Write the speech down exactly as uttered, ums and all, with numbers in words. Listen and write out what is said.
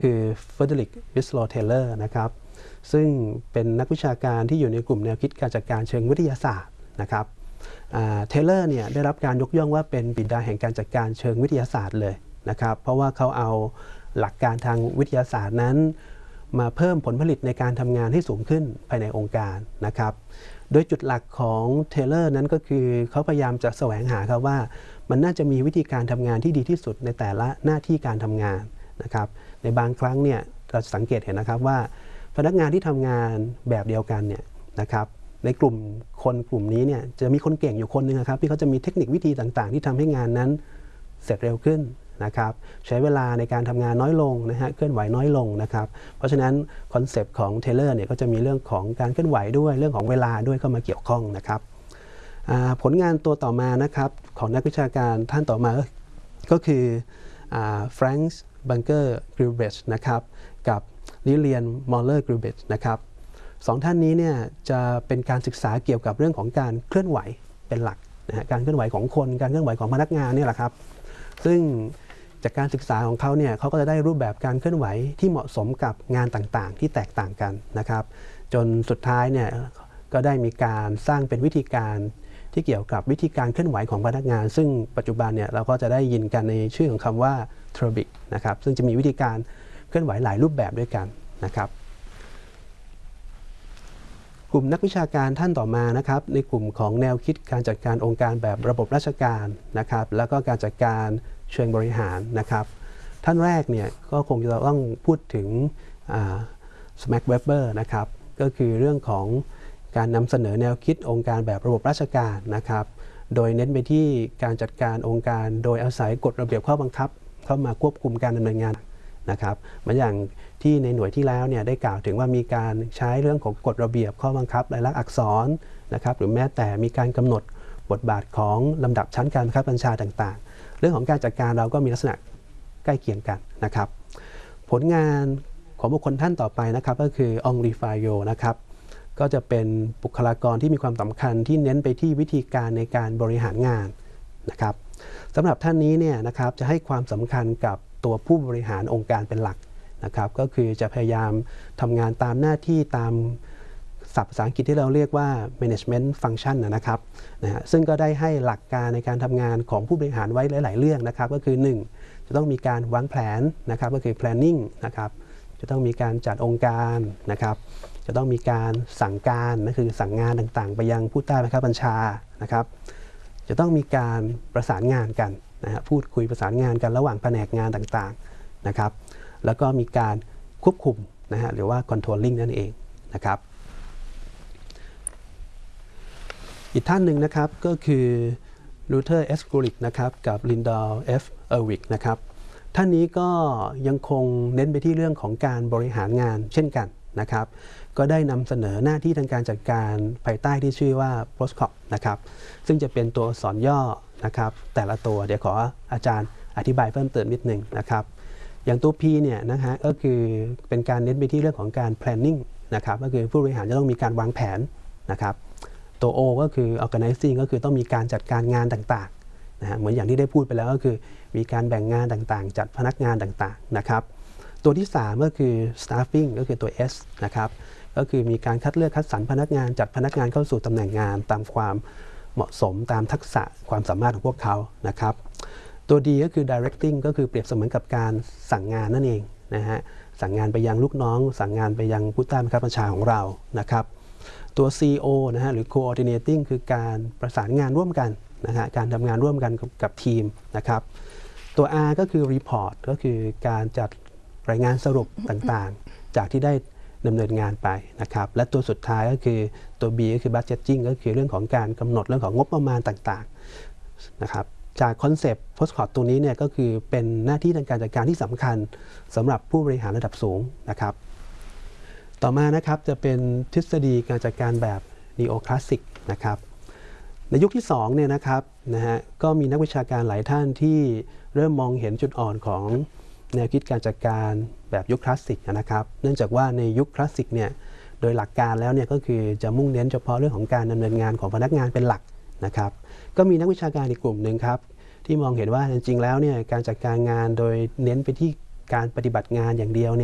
คือเฟเดริก วิสโลเทเลอร์นะครับซึ่งเป็นนักวิชาการที่อยู่ในกลุ่มแนวคิดการจัดการเชิงวิทยาศาสตร์นะครับเทเลอร์เนี่ยได้รับการยกย่องว่าเป็นบิดาแห่งการจัดการเชิงวิทยาศาสตร์เลยนะครับเพราะว่าเขาเอาหลักการทางวิทยาศาสตร์นั้นมาเพิ่มผลผลิตในการทำงานให้สูงขึ้นภายในองค์การนะครับโดยจุดหลักของเทเลอร์นั้นก็คือเขาพยายามจะแสวงหาครับว่ามันน่าจะมีวิธีการทำงานที่ดีที่สุดในแต่ละหน้าที่การทำงานนะครับในบางครั้งเนี่ยเราสังเกตเห็นนะครับว่าพนักงานที่ทำงานแบบเดียวกันเนี่ยนะครับในกลุ่มคนกลุ่มนี้เนี่ยจะมีคนเก่งอยู่คนหนึ่งครับที่เขาจะมีเทคนิควิธีต่างๆที่ทำให้งานนั้นเสร็จเร็วขึ้นนะครับใช้เวลาในการทำงานน้อยลงนะฮะเคลื่อนไหวน้อยลงนะครับเพราะฉะนั้นคอนเซปต์ของเทเลอร์เนี่ยก็จะมีเรื่องของการเคลื่อนไหวด้วยเรื่องของเวลาด้วยเข้ามาเกี่ยวข้องนะครับผลงานตัวต่อมานะครับของนักวิชาการท่านต่อมาก็คือแฟรงค์บังเกอร์กริลเบรชนะครับกับลิเลียนมอลเลอร์กริลเบรชนะครับสองท่านนี้เนี่ยจะเป็นการศึกษาเกี่ยวกับเรื่องของการเคลื่อนไหวเป็นหลักนะฮะการเคลื่อนไหวของคนการเคลื่อนไหวของพนักงานนี่แหละครับซึ่งจากการศึกษาของเขาเนี่ยเขาก็จะได้รูปแบบการเคลื่อนไหวที่เหมาะสมกับงานต่างๆที่แตกต่างกันนะครับจนสุดท้ายเนี่ยก็ได้มีการสร้างเป็นวิธีการที่เกี่ยวกับวิธีการเคลื่อนไหวของพนักงานซึ่งปัจจุบันเนี่ยเราก็จะได้ยินกันในชื่อของคำว่าเทรบิกนะครับซึ่งจะมีวิธีการเคลื่อนไหวหลายรูปแบบด้วยกันนะครับกลุ่มนักวิชาการท่านต่อมานะครับในกลุ่มของแนวคิดการจัดการองค์การแบบระบบราชการนะครับแล้วก็การจัดการเชิงบริหารนะครับท่านแรกเนี่ยก็คงจะต้องพูดถึงสแม็กเวบเบอร์นะครับก็คือเรื่องของการนำเสนอแนวคิดองค์การแบบระบบราชการนะครับโดยเน้นไปที่การจัดการองค์การโดยอาศัยกฎระเบียบข้อบังคับเข้ามาควบคุมการดำเนินงานนะครับเหมือนอย่างที่ในหน่วยที่แล้วเนี่ยได้กล่าวถึงว่ามีการใช้เรื่องของกฎระเบียบข้อบังคับลายลักษณ์อักษรนะครับหรือแม้แต่มีการกำหนดบทบาทของลำดับชั้นการบังคับบัญชาต่างๆเรื่องของการจัดการเราก็มีลักษณะใกล้เคียงกันนะครับผลงานของบุคคลท่านต่อไปนะครับก็คือองรีฟายโยนะครับก็จะเป็นบุคลากรที่มีความสำคัญที่เน้นไปที่วิธีการในการบริหารงานนะครับสำหรับท่านนี้เนี่ยนะครับจะให้ความสำคัญกับตัวผู้บริหารองค์การเป็นหลักนะครับก็คือจะพยายามทำงานตามหน้าที่ตามศัพท์ภาษาอังกฤษที่เราเรียกว่า management function นะครับนะฮะซึ่งก็ได้ให้หลักการในการทำงานของผู้บริหารไว้หลายๆเรื่องนะครับก็คือหนึ่งจะต้องมีการวางแผนนะครับก็คือ planning นะครับจะต้องมีการจัดองค์การนะครับจะต้องมีการสั่งการนั่นคือสั่งงานต่างๆไปยังผู้ใต้บังคับบัญชานะครับจะต้องมีการประสานงานกันนะฮะพูดคุยประสานงานกันระหว่างแผนกงานต่างๆนะครับแล้วก็มีการควบคุมนะฮะหรือว่า controlling นั่นเองนะครับอีกท่านหนึ่งนะครับก็คือลูเทอร์ เอส กูริกนะครับกับลินดอล เอฟ เออร์วิกนะครับท่านนี้ก็ยังคงเน้นไปที่เรื่องของการบริหารงานเช่นกันนะครับก็ได้นำเสนอหน้าที่ทางการจัดการภายใต้ที่ชื่อว่า โพสคอป นะครับซึ่งจะเป็นตัวอักษรย่อนะครับแต่ละตัวเดี๋ยวขออาจารย์อธิบายเพิ่มเติมนิดนึงนะครับอย่างตัว P เนี่ยนะฮะก็คือเป็นการเน้นไปที่เรื่องของการ planning นะครับก็คือผู้บริหารจะต้องมีการวางแผนนะครับตัว O ก็คือ organizing ก็คือต้องมีการจัดการงานต่างๆนะฮะเหมือนอย่างที่ได้พูดไปแล้วก็คือมีการแบ่งงานต่างๆจัดพนักงานต่างๆนะครับตัวที่สามก็คือ staffing ก็คือตัว S นะครับก็คือมีการคัดเลือกคัดสรรพนักงานจัดพนักงานเข้าสู่ตำแหน่งงานตามความเหมาะสมตามทักษะความสามารถของพวกเขานะครับตัว D ก็คือ directing ก็คือเปรียบเสมือนกับการสั่งงานนั่นเองนะฮะสั่งงานไปยังลูกน้องสั่งงานไปยังผู้ใต้บังคับบัญชาของเรานะครับตัว ซี โอ นะฮะหรือ coordinating คือการประสานงานร่วมกันนะฮะการทำงานร่วมกันกับกับทีมนะครับตัว R ก็คือ report ก็คือการจัดรายงานสรุปต่างๆจากที่ได้ดำเนินงานไปนะครับและตัวสุดท้ายก็คือตัว B ก็คือ budgeting ก็คือเรื่องของการกำหนดเรื่องของงบประมาณต่างๆนะครับจากคอนเซปต์ โพสคอป ตัวนี้เนี่ยก็คือเป็นหน้าที่ทางการจัดการที่สำคัญสำหรับผู้บริหารระดับสูงนะครับต่อมานะครับจะเป็นทฤษฎีการจัดการแบบ Neo Classic นะครับในยุคที่สองเนี่ยนะครับนะฮะก็มีนักวิชาการหลายท่านที่เริ่มมองเห็นจุดอ่อนของแนวคิดการจัดการแบบยุคคลาสสิกนะครับเนื่องจากว่าในยุคคลาสสิกเนี่ยโดยหลักการแล้วเนี่ยก็คือจะมุ่งเน้นเฉพาะเรื่องของการดำเนินงานของพนักงานเป็นหลักนะครับก็มีนักวิชาการอีกกลุ่มหนึ่งครับที่มองเห็นว่าจริงๆแล้วเนี่ยการจัดการงานโดยเน้นไปที่การปฏิบัติงานอย่างเดียว